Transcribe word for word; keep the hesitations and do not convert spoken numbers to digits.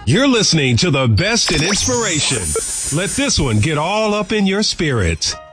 You're listening to the best in inspiration. Let this one get all up in your spirit.